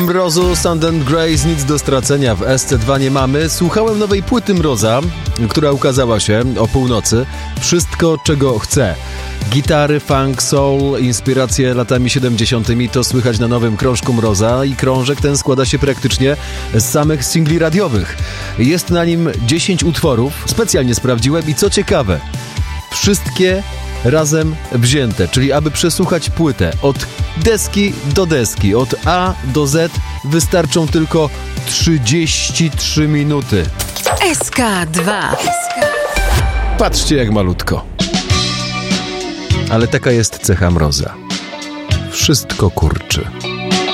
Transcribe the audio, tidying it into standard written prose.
Mrozu, Sand and Grace, nic do stracenia w SC2 nie mamy. Słuchałem nowej płyty Mroza, która ukazała się o północy. Wszystko, czego chcę. Gitary, funk, soul, inspiracje latami 70. to słychać na nowym krążku Mroza i krążek ten składa się praktycznie z samych singli radiowych. Jest na nim 10 utworów, specjalnie sprawdziłem i co ciekawe, wszystkie razem wzięte, czyli aby przesłuchać płytę od deski do deski, od A do Z wystarczą tylko 33 minuty. SK2. Patrzcie jak malutko. Ale taka jest cecha Mroza. Wszystko kurczy.